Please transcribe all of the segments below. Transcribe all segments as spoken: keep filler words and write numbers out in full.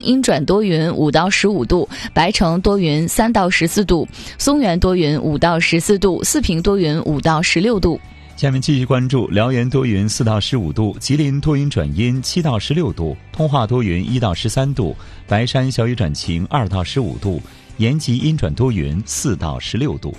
阴转多云五到十五度，白城多云三到十四度，松原多云五到十四度，四平多云五到十六度。 下面继续关注辽源多云四到十五度，吉林多云转阴七到十六度，通化多云一到十三度，白山小雨转晴二到十五度，延吉阴转多云四到十六度。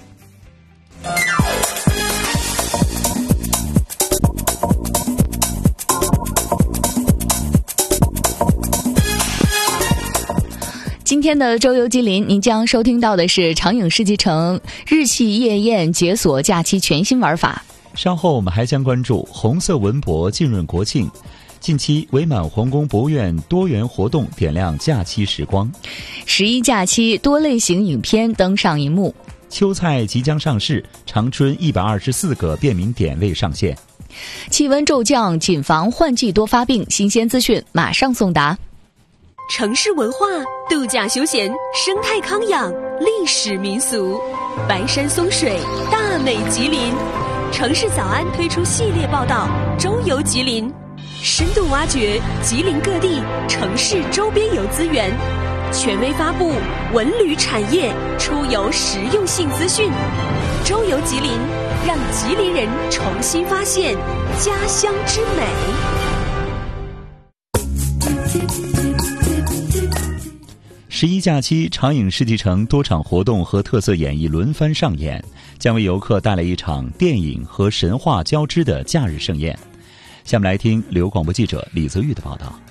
今天的周游吉林，您将收听到的是长影世纪城日系夜宴解锁假期全新玩法。 稍后我们还将关注红色文博浸润国庆，近期伪满皇宫博物院多元活动点亮假期时光。 十一假期多类型影片登上荧幕。 秋菜即将上市，长春一百二十四个便民点位上线。 气温骤降，谨防换季多发病，新鲜资讯马上送达。 城市文化、度假休闲、生态康养、历史民俗，白山松水，大美吉林。城市早安推出系列报道《周游吉林》，深度挖掘吉林各地城市周边游资源，权威发布文旅产业出游实用性资讯。周游吉林，让吉林人重新发现家乡之美。 十一假期，长影世纪城多场活动和特色演绎轮番上演，将为游客带来一场电影和神话交织的假日盛宴。下面来听旅游广播记者李泽玉的报道。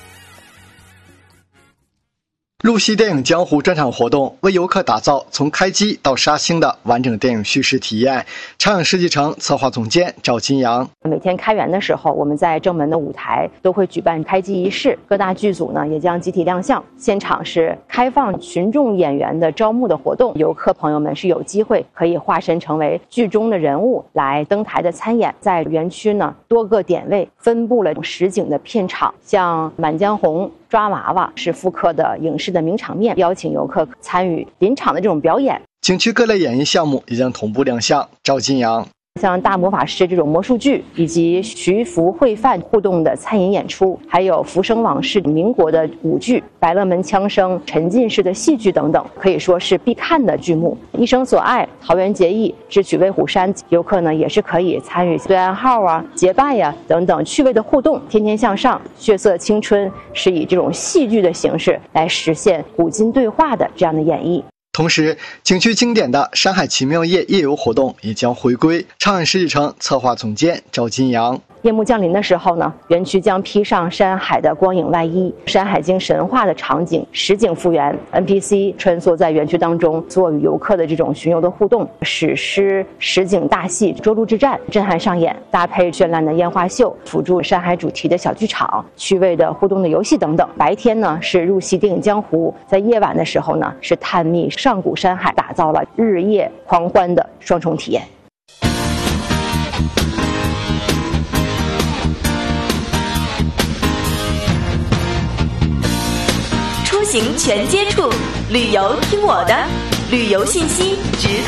露西电影江湖专场活动为游客打造从开机到杀青的完整电影叙事体验。长影世纪城策划总监赵金阳： 每天开园的时候，我们在正门的舞台都会举办开机仪式，各大剧组呢也将集体亮相。现场是开放群众演员的招募的活动，游客朋友们是有机会可以化身成为剧中的人物来登台的参演。在园区呢多个点位分布了实景的片场，像满江红、抓娃娃是复刻的影视的名场面，邀请游客参与临场的这种表演。 景区各类演艺项目也将同步亮相。赵金阳： 像大魔法师这种魔术剧，以及徐福会饭互动的餐饮演出，还有浮生往事民国的舞剧、百乐门枪声沉浸式的戏剧等等，可以说是必看的剧目。一生所爱、桃园结义、智取威虎山，游客呢也是可以参与对暗号啊、结拜呀、啊、等等趣味的互动。天天向上、血色青春是以这种戏剧的形式来实现古今对话的这样的演绎。 同时，景区经典的山海奇妙夜夜游活动也将回归。长影世纪城策划总监赵金阳： 夜幕降临的时候呢，园区将披上山海的光影外衣，山海经神话的场景实景复原， N P C 穿梭在园区当中，做与游客的这种巡游的互动。史诗实景大戏涿鹿之战震撼上演，搭配绚烂的烟花秀，辅助山海主题的小剧场、趣味的互动的游戏等等。白天呢是入戏电影江湖，在夜晚的时候呢是探秘上古山海，打造了日夜狂欢的双重体验。 出行全接触，旅游听我的，旅游信息直